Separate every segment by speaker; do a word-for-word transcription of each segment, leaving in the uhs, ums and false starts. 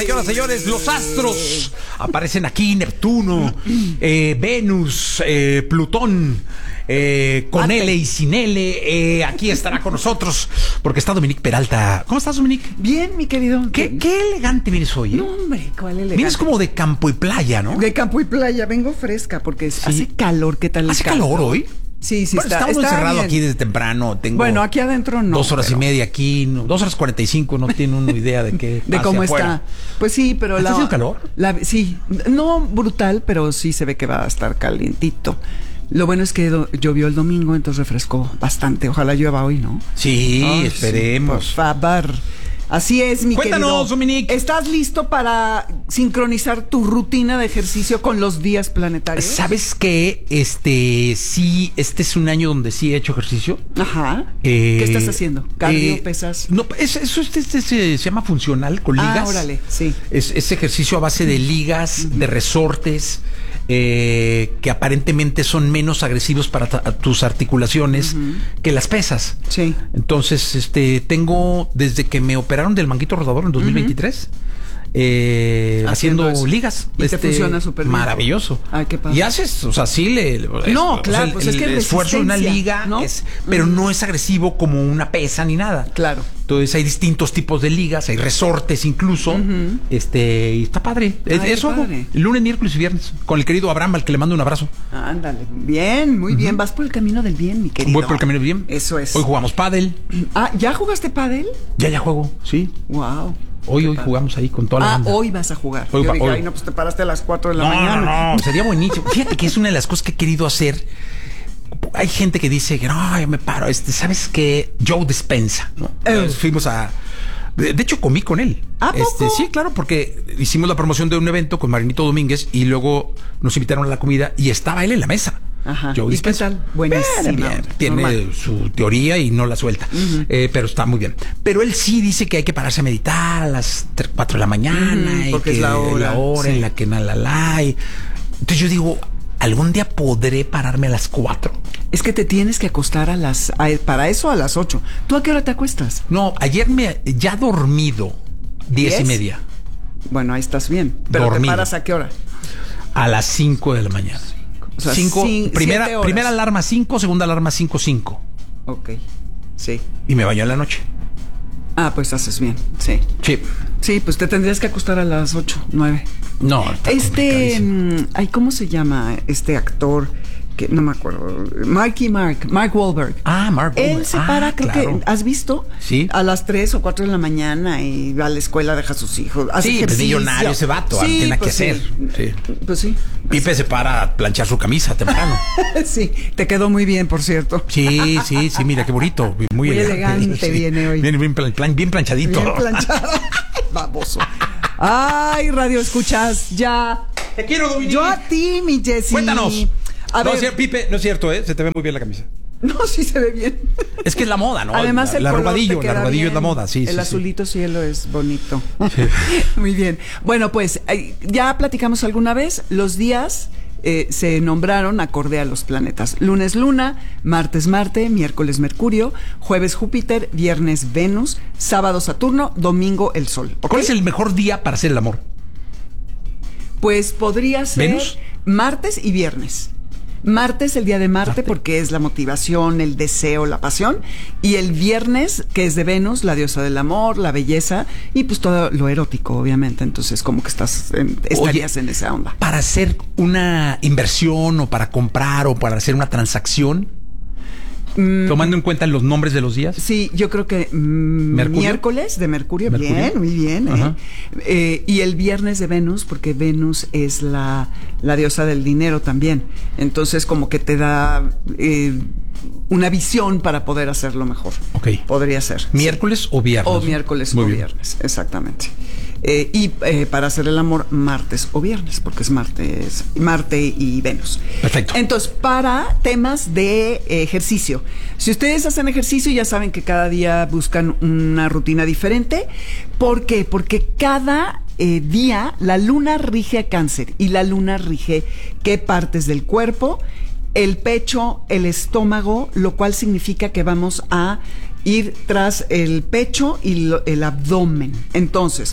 Speaker 1: señoras, señores, los astros aparecen aquí: Neptuno, eh, Venus, eh, Plutón, eh, con Mate. L y sin L. Eh, aquí estará con nosotros porque está Dominique Peralta. ¿Cómo estás, Dominique?
Speaker 2: Bien, mi querido.
Speaker 1: Qué, qué elegante vienes hoy, ¿eh?
Speaker 2: No, hombre, ¿cuál elegante?
Speaker 1: Vienes como de campo y playa, ¿no?
Speaker 2: De campo y playa, vengo fresca porque sí. hace calor. ¿Qué tal?
Speaker 1: ¿Hace calor, calor hoy?
Speaker 2: Sí, sí,
Speaker 1: bueno,
Speaker 2: está,
Speaker 1: estamos
Speaker 2: está
Speaker 1: encerrados
Speaker 2: bien.
Speaker 1: aquí desde temprano. Tengo
Speaker 2: bueno, aquí adentro no.
Speaker 1: Dos horas pero... y media aquí, no, dos horas cuarenta y cinco, no tiene una idea de qué.
Speaker 2: De cómo afuera. Está. Pues sí, pero
Speaker 1: ¿Está
Speaker 2: la.
Speaker 1: haciendo calor?
Speaker 2: La, sí, no brutal, pero sí se ve que va a estar calientito. Lo bueno es que do, llovió el domingo, entonces refrescó bastante. Ojalá llueva hoy, ¿no?
Speaker 1: Sí, Ay, esperemos.
Speaker 2: Sí, por favor. Así es, mi
Speaker 1: Cuéntanos,
Speaker 2: querido.
Speaker 1: Dominique.
Speaker 2: ¿Estás listo para sincronizar tu rutina de ejercicio con los días planetarios?
Speaker 1: ¿Sabes qué? Este, sí, este es un año donde sí he hecho ejercicio.
Speaker 2: Ajá.
Speaker 1: Eh,
Speaker 2: ¿Qué estás haciendo? ¿Cardio,
Speaker 1: eh, pesas?
Speaker 2: No,
Speaker 1: es, eso este, este, se, se llama funcional, con ligas.
Speaker 2: Ah, órale, sí.
Speaker 1: Es, es ejercicio a base de ligas, uh-huh. de resortes, eh, que aparentemente son menos agresivos para ta- tus articulaciones uh-huh. que las pesas.
Speaker 2: Sí.
Speaker 1: Entonces, este, tengo, desde que me operaron del manguito rodador en dos mil veintitrés, uh-huh. eh, haciendo, haciendo ligas.
Speaker 2: Y
Speaker 1: este,
Speaker 2: te funciona súper bien.
Speaker 1: Maravilloso.
Speaker 2: Ay, qué padre.
Speaker 1: Y haces, o sea, sí le...
Speaker 2: No,
Speaker 1: es,
Speaker 2: claro,
Speaker 1: o sea,
Speaker 2: pues
Speaker 1: el,
Speaker 2: es que
Speaker 1: el esfuerzo de una liga, ¿no? Es, pero uh-huh. no es agresivo como una pesa ni nada.
Speaker 2: Claro.
Speaker 1: Entonces hay distintos tipos de ligas, hay resortes incluso, uh-huh. este, y está padre. Ay, Eso hago lunes, miércoles y viernes, con el querido Abraham, al que le mando un abrazo.
Speaker 2: Ándale, bien, muy uh-huh. bien. Vas por el camino del bien, mi querido.
Speaker 1: Voy por el camino del bien.
Speaker 2: Eso es.
Speaker 1: Hoy jugamos pádel.
Speaker 2: Ah, ¿ya jugaste pádel?
Speaker 1: Ya, ya juego, sí.
Speaker 2: Wow.
Speaker 1: Hoy, hoy jugamos ahí con toda la
Speaker 2: ah,
Speaker 1: banda.
Speaker 2: Ah, hoy vas a jugar.
Speaker 1: Hoy,
Speaker 2: Yo dije,
Speaker 1: hoy.
Speaker 2: ay, no, pues te paraste a las cuatro de la
Speaker 1: no,
Speaker 2: mañana.
Speaker 1: No, no, sería buenísimo. Fíjate que es una de las cosas que he querido hacer. Hay gente que dice que no, yo me paro. Este, ¿sabes qué? Joe Dispenza, ¿no? Uh. Fuimos a... De, de hecho, comí con él.
Speaker 2: ¿A poco?
Speaker 1: Este, sí, claro, porque hicimos la promoción de un evento con Marinito Domínguez y luego nos invitaron a la comida y estaba él en la mesa.
Speaker 2: Ajá.
Speaker 1: Joe
Speaker 2: ¿Y
Speaker 1: Dispenza.
Speaker 2: qué tal? Buenísimo.
Speaker 1: Bien, bien. Tiene
Speaker 2: normal.
Speaker 1: Su teoría y no la suelta. Uh-huh. Eh, pero está muy bien. Pero él sí dice que hay que pararse a meditar a las cuatro de la mañana.
Speaker 2: Uh-huh,
Speaker 1: y
Speaker 2: porque
Speaker 1: que
Speaker 2: es la hora.
Speaker 1: La hora
Speaker 2: sí.
Speaker 1: en la que nada la y... Entonces yo digo, ¿algún día podré pararme a las cuatro?
Speaker 2: Es que te tienes que acostar a las... A, para eso a las ocho. ¿Tú a qué hora te acuestas?
Speaker 1: No, ayer me... Ya dormido. Diez y media.
Speaker 2: Bueno, ahí estás bien. ¿Pero dormido. ¿Te paras a qué hora?
Speaker 1: A las cinco de la mañana.
Speaker 2: O sea,
Speaker 1: cinco,
Speaker 2: sin,
Speaker 1: primera, primera alarma cinco, segunda alarma cinco cinco.
Speaker 2: Ok, sí.
Speaker 1: Y me baño en la noche.
Speaker 2: Ah, pues haces bien, sí.
Speaker 1: Sí.
Speaker 2: Sí, pues te tendrías que acostar a las ocho, nueve.
Speaker 1: No,
Speaker 2: este, ay, ¿cómo se llama este actor? Que no me acuerdo. Marky Mark, Mark Wahlberg.
Speaker 1: Ah, Mark Wahlberg.
Speaker 2: Él se para,
Speaker 1: ah,
Speaker 2: creo
Speaker 1: claro.
Speaker 2: que, ¿has visto?
Speaker 1: Sí.
Speaker 2: A las tres o cuatro de la mañana y va a la escuela, deja a sus hijos. Hace
Speaker 1: sí,
Speaker 2: ejercicio.
Speaker 1: Es millonario ese vato,
Speaker 2: sí,
Speaker 1: tiene
Speaker 2: pues
Speaker 1: que
Speaker 2: sí.
Speaker 1: hacer. Sí.
Speaker 2: Pues sí.
Speaker 1: Pipe se para a planchar su camisa temprano.
Speaker 2: Sí, te quedó muy bien, por cierto.
Speaker 1: Sí, sí, sí, mira qué bonito. Muy,
Speaker 2: muy elegante,
Speaker 1: elegante sí.
Speaker 2: viene hoy.
Speaker 1: Bien, bien, plan, bien planchadito.
Speaker 2: Bien planchado. Baboso. Ay, radio escuchas, ya.
Speaker 1: Te quiero, Dominique.
Speaker 2: Yo a ti, mi Jessy.
Speaker 1: Cuéntanos.
Speaker 2: A
Speaker 1: no,
Speaker 2: ver.
Speaker 1: Es, Pipe, no es cierto, ¿eh? Se te ve muy bien la camisa.
Speaker 2: No, sí se ve bien.
Speaker 1: Es que es la moda, ¿no?
Speaker 2: Además, el
Speaker 1: la
Speaker 2: color
Speaker 1: arrugadillo,
Speaker 2: te
Speaker 1: el arrugadillo
Speaker 2: bien.
Speaker 1: es la moda, sí.
Speaker 2: El
Speaker 1: sí,
Speaker 2: azulito
Speaker 1: sí.
Speaker 2: cielo es bonito.
Speaker 1: Sí.
Speaker 2: Muy bien. Bueno, pues ya platicamos alguna vez. Los días eh, se nombraron acorde a los planetas. Lunes Luna, martes Marte, miércoles Mercurio, jueves Júpiter, viernes Venus, sábado Saturno, domingo el Sol. ¿Okay?
Speaker 1: ¿Cuál es el mejor día para hacer el amor?
Speaker 2: Pues podría ser
Speaker 1: ¿Venus?
Speaker 2: Martes y viernes. Martes, el día de Marte, Marte, porque es la motivación, el deseo, la pasión. Y el viernes, que es de Venus, la diosa del amor, la belleza y pues todo lo erótico, obviamente. Entonces, como que estás en, estarías Oye, en esa onda.
Speaker 1: Para hacer una inversión o para comprar o para hacer una transacción, mm, tomando en cuenta los nombres de los días.
Speaker 2: Sí, yo creo que mm, miércoles de Mercurio, Mercurio, bien, muy bien. ¿eh? Eh, y el viernes de Venus, porque Venus es la, la diosa del dinero también. Entonces, como que te da eh, una visión para poder hacerlo mejor.
Speaker 1: Ok.
Speaker 2: Podría ser.
Speaker 1: ¿Miércoles
Speaker 2: sí.
Speaker 1: o viernes?
Speaker 2: O miércoles muy o bien. Viernes, exactamente. Eh, y eh, para hacer el amor, martes o viernes, porque es martes, Marte y Venus.
Speaker 1: Perfecto.
Speaker 2: Entonces, para temas de eh, ejercicio. Si ustedes hacen ejercicio, ya saben que cada día buscan una rutina diferente. ¿Por qué? Porque cada eh, día la luna rige a Cáncer y la luna rige qué partes del cuerpo, el pecho, el estómago, lo cual significa que vamos a ir tras el pecho y lo, el abdomen. Entonces,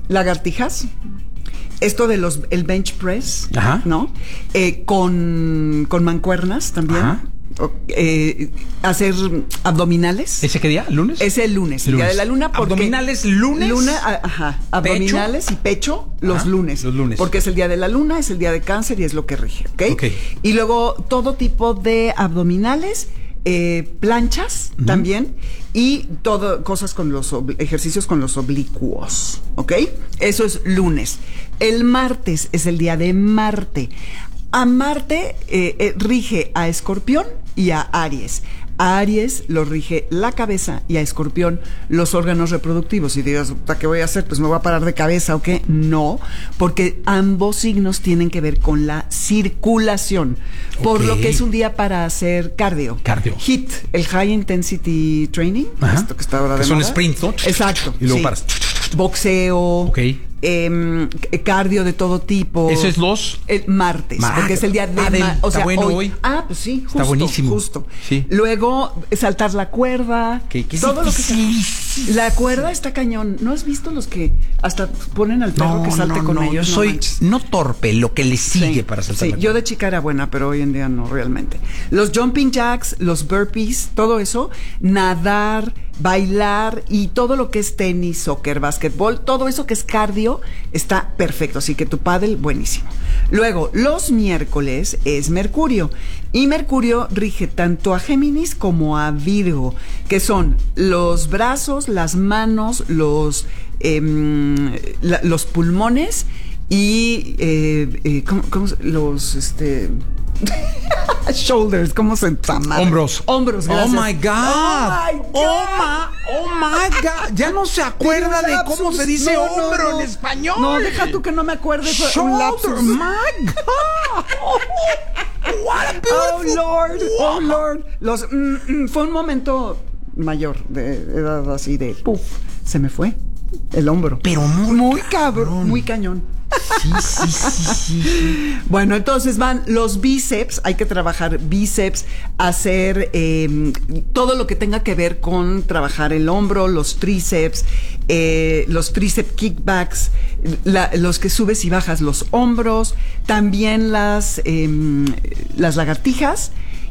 Speaker 2: lagartijas. Esto de los el bench press,
Speaker 1: Ajá.
Speaker 2: ¿no? Eh, con, con mancuernas también.
Speaker 1: Ajá.
Speaker 2: O, eh, hacer abdominales.
Speaker 1: ¿Ese qué día? ¿Lunes?
Speaker 2: Es el lunes, el
Speaker 1: lunes.
Speaker 2: día de la luna. Porque
Speaker 1: ¿Abdominales lunes?
Speaker 2: Luna, ajá. Abdominales y pecho los
Speaker 1: Ajá,
Speaker 2: lunes.
Speaker 1: los lunes.
Speaker 2: Porque es el día de la luna, es el día de Cáncer y es lo que rige, ¿ok?
Speaker 1: Ok.
Speaker 2: Y luego todo tipo de abdominales, eh, planchas uh-huh. también, y todo, cosas con los obli- ejercicios con los oblicuos, ¿ok? Eso es lunes. El martes es el día de Marte. A Marte eh, eh, rige a Escorpión y a Aries. A Aries lo rige la cabeza y a Escorpión los órganos reproductivos. Y digas, ¿qué voy a hacer? Pues me voy a parar de cabeza o qué. No, porque ambos signos tienen que ver con la circulación. Por
Speaker 1: Ok.
Speaker 2: lo que es un día para hacer cardio.
Speaker 1: Cardio.
Speaker 2: HIIT, el High Intensity Training.
Speaker 1: Ajá.
Speaker 2: Esto que está ahora de
Speaker 1: Que son
Speaker 2: moda.
Speaker 1: sprints, ¿no?
Speaker 2: Exacto.
Speaker 1: Y luego
Speaker 2: sí.
Speaker 1: paras.
Speaker 2: Boxeo.
Speaker 1: Ok.
Speaker 2: Eh, cardio de todo tipo.
Speaker 1: ¿Eso es los?
Speaker 2: El martes,
Speaker 1: Mar-
Speaker 2: porque es el día de
Speaker 1: Ah, del-
Speaker 2: ma- o
Speaker 1: está
Speaker 2: sea,
Speaker 1: bueno
Speaker 2: hoy.
Speaker 1: hoy.
Speaker 2: Ah, pues sí, justo,
Speaker 1: Está buenísimo.
Speaker 2: justo.
Speaker 1: Sí.
Speaker 2: Luego saltar la cuerda,
Speaker 1: Que- que
Speaker 2: todo lo que sea.
Speaker 1: dificilísimo.
Speaker 2: La cuerda está cañón. ¿No has visto los que hasta ponen al perro que salte con ellos?
Speaker 1: Yo
Speaker 2: No
Speaker 1: soy
Speaker 2: manches.
Speaker 1: no torpe, lo que le sigue
Speaker 2: Sí,
Speaker 1: para saltar.
Speaker 2: sí,
Speaker 1: la
Speaker 2: yo
Speaker 1: cuerda.
Speaker 2: de chica era buena, pero hoy en día no realmente. Los jumping jacks, los burpees, todo eso, nadar, bailar y todo lo que es tenis, soccer, básquetbol, todo eso que es cardio está perfecto. Así que tu pádel, buenísimo. Luego, los miércoles es Mercurio. Y Mercurio rige tanto a Géminis como a Virgo, que son los brazos, las manos, los, em, la- los pulmones y eh, eh, ¿cómo, cómo se- los este shoulders, ¿cómo se llama?
Speaker 1: Hombros.
Speaker 2: Hombros,
Speaker 1: Oh
Speaker 2: gracias.
Speaker 1: my God.
Speaker 2: Oh my God.
Speaker 1: Oh my, oh my God. Ya no se acuerda de cómo se dice
Speaker 2: No, no,
Speaker 1: hombro
Speaker 2: no.
Speaker 1: en español.
Speaker 2: No, deja tú que no me acuerde. Fue un
Speaker 1: Shoulder.
Speaker 2: lapsus.
Speaker 1: My God. What a
Speaker 2: Oh
Speaker 1: beautiful-
Speaker 2: Lord, oh Lord. Los, mm, mm, fue un momento mayor de edad así de puf, se me fue el hombro.
Speaker 1: Pero muy
Speaker 2: muy cabrón,
Speaker 1: cabrón.
Speaker 2: muy cañón.
Speaker 1: Sí, sí, sí, sí.
Speaker 2: Bueno, entonces van los bíceps, hay que trabajar bíceps, hacer eh, todo lo que tenga que ver con trabajar el hombro, los tríceps, eh, los tríceps kickbacks, la, los que subes y bajas los hombros, también las, eh, las lagartijas.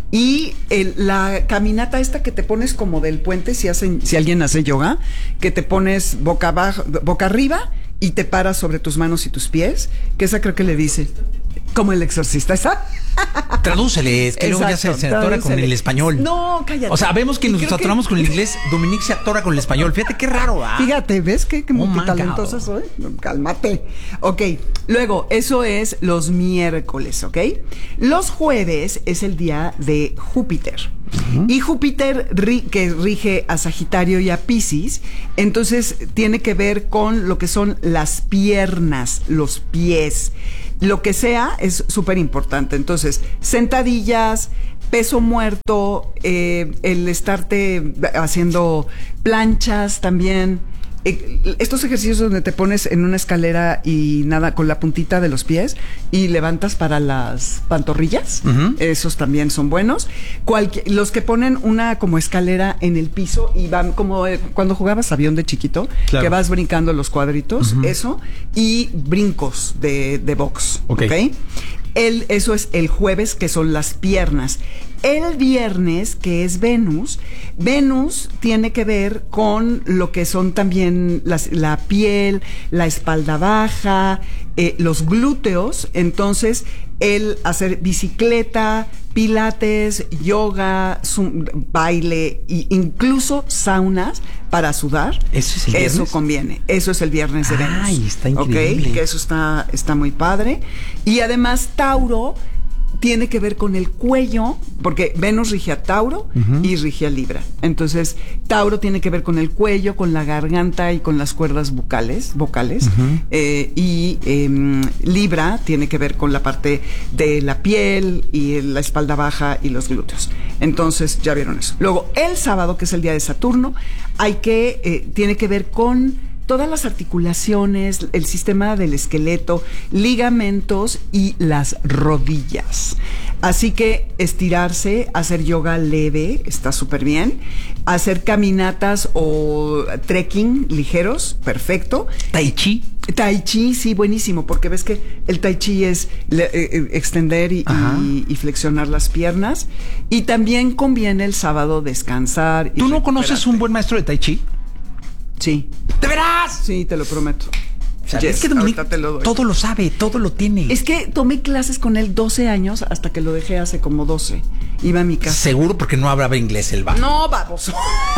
Speaker 2: Y el, la caminata esta que te pones como del puente, si hacen, si alguien hace yoga, que te pones boca abajo, boca arriba y te paras sobre tus manos y tus pies, que esa creo que le dice, como el exorcista, ¿esa?
Speaker 1: Tradúcele, es que luego ya se,
Speaker 2: Exacto,
Speaker 1: se atora con
Speaker 2: tradúcele.
Speaker 1: el español.
Speaker 2: No, cállate.
Speaker 1: O sea, vemos que
Speaker 2: Y
Speaker 1: nos
Speaker 2: creo
Speaker 1: atoramos con el inglés, Dominique se atora con el español. Fíjate qué raro, ¿ah?
Speaker 2: Fíjate, ¿ves qué, qué
Speaker 1: Oh,
Speaker 2: multitalentosa
Speaker 1: my
Speaker 2: soy? Cálmate. Ok, luego, eso es los miércoles, ¿ok? Los jueves es el día de Júpiter. Uh-huh. Y Júpiter, ri- que rige a Sagitario y a Piscis, entonces tiene que ver con lo que son las piernas, los pies. Lo que sea es súper importante. Entonces, sentadillas, peso muerto, eh, el estarte haciendo planchas también. Eh, estos ejercicios donde te pones en una escalera y nada con la puntita de los pies y levantas para las pantorrillas, uh-huh. Esos también son buenos. Cualqui- los que ponen una como escalera en el piso y van como eh, cuando jugabas avión de chiquito, claro. Que vas brincando los cuadritos, uh-huh. Eso, y brincos de, de box, ¿ok? ¿Okay? El, eso es el jueves, que son las piernas. El viernes, que es Venus, Venus tiene que ver con lo que son también las, la piel, la espalda baja, eh, los glúteos. Entonces, el hacer bicicleta, pilates, yoga, zoom, baile e incluso saunas para sudar.
Speaker 1: ¿Eso es el viernes?
Speaker 2: Eso conviene. Eso es el viernes de Venus.
Speaker 1: Ay, está increíble.
Speaker 2: ¿Okay? Que eso está, está muy padre. Y además, Tauro tiene que ver con el cuello, porque Venus rige a Tauro, uh-huh. Y rige a Libra. Entonces, Tauro tiene que ver con el cuello, con la garganta y con las cuerdas vocales, vocales. Uh-huh. Eh, y eh, Libra tiene que ver con la parte de la piel y la espalda baja y los glúteos. Entonces, ya vieron eso. Luego, el sábado, que es el día de Saturno, hay que, eh, tiene que ver con todas las articulaciones, el sistema del esqueleto, ligamentos y las rodillas. Así que estirarse, hacer yoga leve, está súper bien. Hacer caminatas o trekking ligeros, perfecto.
Speaker 1: Tai chi.
Speaker 2: Tai chi, sí, buenísimo, porque ves que el tai chi es le, eh, extender y, y, y flexionar las piernas. Y también conviene el sábado descansar. Y
Speaker 1: ¿Tú no conoces un buen maestro de tai chi?
Speaker 2: Sí.
Speaker 1: ¿De veras?
Speaker 2: Sí, te lo prometo.
Speaker 1: O sea,
Speaker 2: Yes,
Speaker 1: es que Dominic
Speaker 2: ahorita te lo doy.
Speaker 1: todo lo sabe, todo lo tiene.
Speaker 2: Es que tomé clases con él doce años hasta que lo dejé hace como doce. Iba a mi casa.
Speaker 1: Seguro porque no hablaba inglés el vato.
Speaker 2: No, baboso.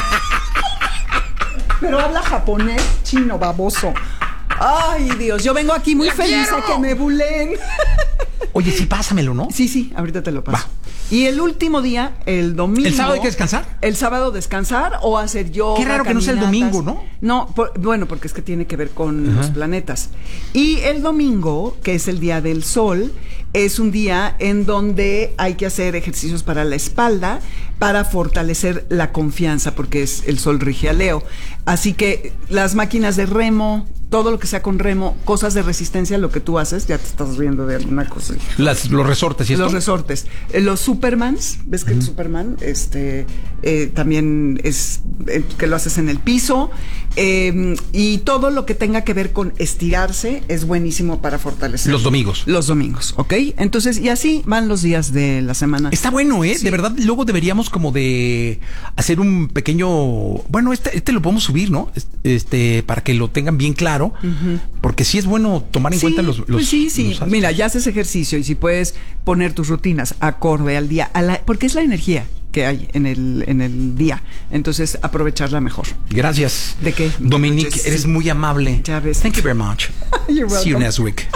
Speaker 2: Pero habla japonés, chino, baboso. Ay, Dios, yo vengo aquí muy
Speaker 1: ¡La
Speaker 2: feliz
Speaker 1: quiero!
Speaker 2: a que me bulen.
Speaker 1: Oye, sí, pásamelo, ¿no?
Speaker 2: Sí, sí, ahorita te lo paso.
Speaker 1: Va.
Speaker 2: Y el último día, el domingo.
Speaker 1: ¿El sábado hay que descansar?
Speaker 2: El sábado descansar o hacer yoga.
Speaker 1: Qué raro que no sea el
Speaker 2: caminatas.
Speaker 1: domingo, ¿no?
Speaker 2: No, por- bueno, porque es que tiene que ver con los planetas. Y el domingo, que es el día del sol, es un día en donde hay que hacer ejercicios para la espalda, para fortalecer la confianza, porque es el sol rige a Leo. Así que las máquinas de remo, todo lo que sea con remo, cosas de resistencia, lo que tú haces, ya te estás riendo de alguna cosa.
Speaker 1: Las, los resortes y esto.
Speaker 2: Los resortes. Eh, Los Supermans, ¿ves que el Superman este, eh, también es eh, que lo haces en el piso? Eh, y todo lo que tenga que ver con estirarse es buenísimo para fortalecer.
Speaker 1: Los domingos.
Speaker 2: Los domingos, ¿ok? Entonces, y así van los días de la semana.
Speaker 1: Está bueno, ¿eh?
Speaker 2: Sí.
Speaker 1: De verdad, luego deberíamos como de hacer un pequeño... Bueno, este, este lo podemos subir, ¿no? Este, para que lo tengan bien claro. Uh-huh. Porque sí es bueno tomar en
Speaker 2: Sí,
Speaker 1: cuenta los... los
Speaker 2: pues sí, sí.
Speaker 1: los-
Speaker 2: Mira, ya haces ejercicio y si puedes poner tus rutinas acorde al día, a la, porque es la energía que hay en el, en el día. Entonces, aprovecharla mejor.
Speaker 1: Gracias.
Speaker 2: ¿De qué?
Speaker 1: Dominique,
Speaker 2: Pues,
Speaker 1: eres
Speaker 2: sí.
Speaker 1: muy amable.
Speaker 2: Ya ves.
Speaker 1: Thank you very much.
Speaker 2: You're
Speaker 1: See you
Speaker 2: welcome.
Speaker 1: next week.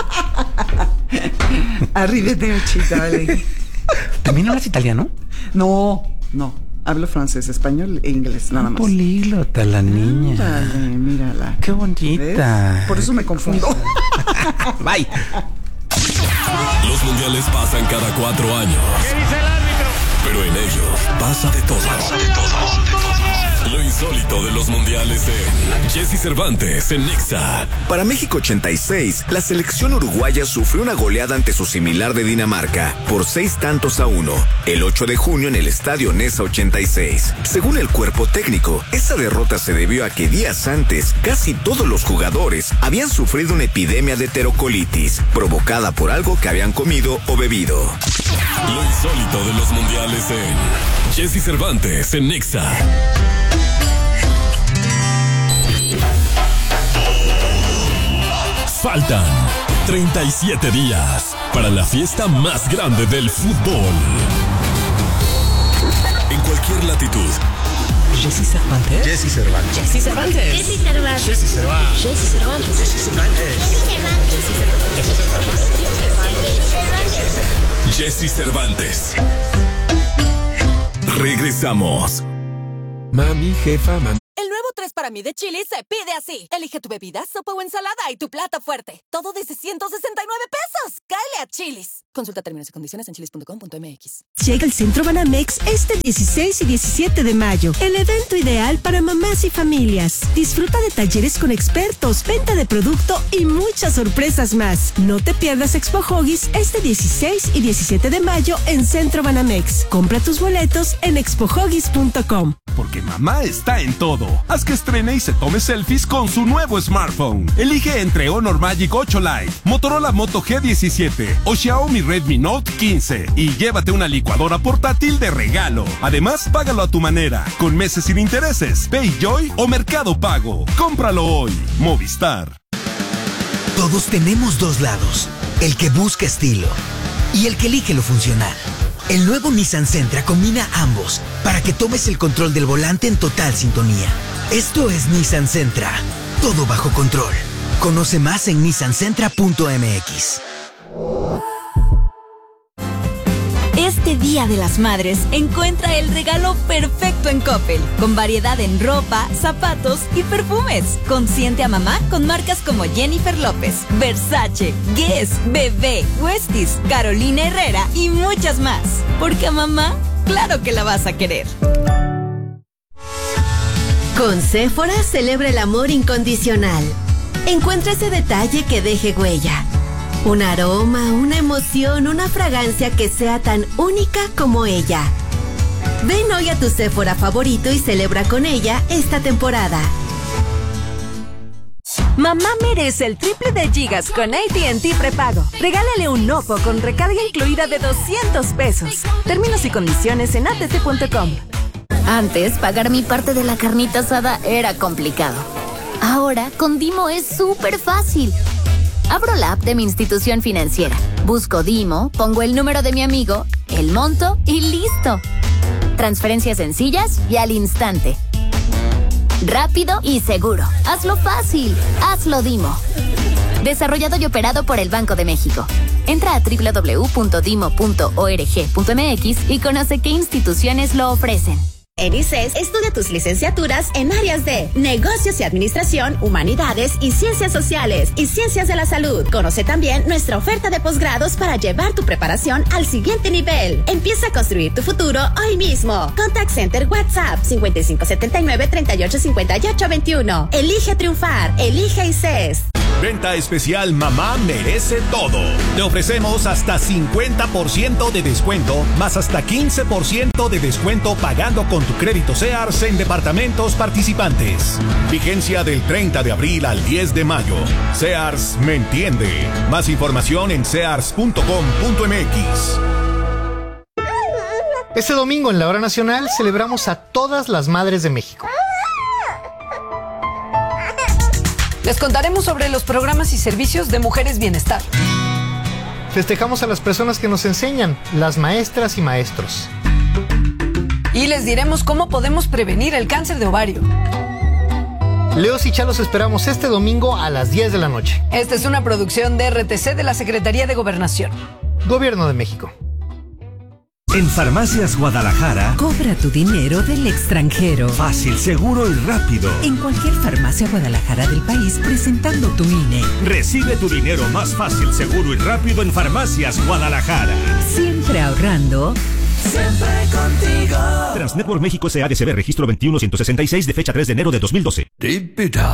Speaker 2: Arrivederci, darling.
Speaker 1: ¿También hablas italiano?
Speaker 2: No, no. Hablo francés, español e inglés, nada más.
Speaker 1: Políglota la niña.
Speaker 2: Dale, mírala.
Speaker 1: Qué bonita.
Speaker 2: ¿Ves? Por eso me confundo.
Speaker 1: Bye.
Speaker 3: Los mundiales pasan cada cuatro años.
Speaker 4: ¿Qué dice el árbitro?
Speaker 3: Pero en ellos pasa de todo. Pasa de todo. Lo insólito de los mundiales en Jesse Cervantes en Nexa.
Speaker 5: Para México ochenta y seis, la selección uruguaya sufrió una goleada ante su similar de Dinamarca por seis tantos a uno, el ocho de junio en el estadio Nesa ochenta y seis. Según el cuerpo técnico, esa derrota se debió a que días antes casi todos los jugadores habían sufrido una epidemia de enterocolitis provocada por algo que habían comido o bebido.
Speaker 3: Lo insólito de los mundiales en Jesse Cervantes en Nexa. Faltan treinta y siete días para la fiesta más grande del fútbol. En cualquier latitud.
Speaker 1: Jesse Cervantes.
Speaker 5: Jesse Cervantes.
Speaker 6: Jesse Cervantes. Jesse Cervantes. Jesse Cervantes. Jesse Cervantes.
Speaker 3: Jesse Cervantes. Regresamos.
Speaker 7: Mami, jefa, mami.
Speaker 6: El nuevo tres para mí de Chili's se pide así. Elige tu bebida, sopa o ensalada y tu plato fuerte. Todo desde ciento sesenta y nueve pesos. ¡Cáele a Chili's! Consulta términos y condiciones en chilis punto com punto m x.
Speaker 8: Llega el Centro Banamex este dieciséis y diecisiete de mayo, el evento ideal para mamás y familias. Disfruta de talleres con expertos, venta de producto y muchas sorpresas más. No te pierdas Expo Hoggies este dieciséis y diecisiete de mayo en Centro Banamex. Compra tus boletos en expo hoggies punto com.
Speaker 7: Porque mamá está en todo. Haz que estrene y se tome selfies con su nuevo smartphone. Elige entre Honor Magic ocho Lite, Motorola Moto G diecisiete o Xiaomi Redmi Note quince y llévate una licuadora portátil de regalo. Además, págalo a tu manera, con meses sin intereses, PayJoy o Mercado Pago. Cómpralo hoy. Movistar.
Speaker 9: Todos tenemos dos lados, el que busca estilo y el que elige lo funcional. El nuevo Nissan Sentra combina ambos para que tomes el control del volante en total sintonía. Esto es Nissan Sentra, todo bajo control. Conoce más en nissan sentra punto m x.
Speaker 10: Este Día de las Madres, encuentra el regalo perfecto en Coppel, con variedad en ropa, zapatos y perfumes. Consiente a mamá con marcas como Jennifer López, Versace, Guess, Bebé, Westies, Carolina Herrera y muchas más. Porque a mamá, claro que la vas a querer.
Speaker 8: Con Sephora celebra el amor incondicional. Encuentra ese detalle que deje huella. Un aroma, una emoción, una fragancia que sea tan única como ella. Ven hoy a tu Sephora favorito y celebra con ella esta temporada.
Speaker 4: Mamá merece el triple de gigas con A T and T prepago. Regálale un Oppo con recarga incluida de doscientos pesos. Términos y condiciones en a t t punto com.
Speaker 11: Antes, pagar mi parte de la carnita asada era complicado. Ahora, con Dimo es súper fácil. Abro la app de mi institución financiera, busco Dimo, pongo el número de mi amigo, el monto y listo. Transferencias sencillas y al instante. Rápido y seguro. Hazlo fácil. Hazlo Dimo. Desarrollado y operado por el Banco de México. Entra a doble u doble u doble u punto dimo punto org punto m x y conoce qué instituciones lo ofrecen.
Speaker 12: En I C E S, estudia tus licenciaturas en áreas de Negocios y Administración, Humanidades y Ciencias Sociales y Ciencias de la Salud. Conoce también nuestra oferta de posgrados para llevar tu preparación al siguiente nivel. Empieza a construir tu futuro hoy mismo. Contact Center WhatsApp cincuenta y cinco setenta y nueve treinta y ocho cincuenta y ocho veintiuno. Elige triunfar. Elige I C E S.
Speaker 13: Venta especial Mamá Merece Todo. Te ofrecemos hasta cincuenta por ciento de descuento, más hasta quince por ciento de descuento pagando con tu crédito Sears en departamentos participantes. Vigencia del treinta de abril al diez de mayo. Sears me entiende. Más información en sears punto com punto m x.
Speaker 14: Este domingo en la Hora Nacional celebramos a todas las madres de México.
Speaker 15: Les contaremos sobre los programas y servicios de Mujeres Bienestar.
Speaker 14: Festejamos a las personas que nos enseñan, las maestras y maestros.
Speaker 15: Y les diremos cómo podemos prevenir el cáncer de ovario.
Speaker 14: Leos y Chalos esperamos este domingo a las diez de la noche.
Speaker 15: Esta es una producción de R T C de la Secretaría de Gobernación.
Speaker 14: Gobierno de México.
Speaker 16: En Farmacias Guadalajara,
Speaker 17: cobra tu dinero del extranjero.
Speaker 16: Fácil, seguro y rápido.
Speaker 17: En cualquier farmacia Guadalajara del país presentando tu I N E.
Speaker 16: Recibe tu dinero más fácil, seguro y rápido en Farmacias Guadalajara.
Speaker 17: Siempre ahorrando.
Speaker 18: Siempre contigo.
Speaker 16: Transnetwork México S A D C B registro veintiuno ciento sesenta y seis de fecha tres de enero de dos mil doce.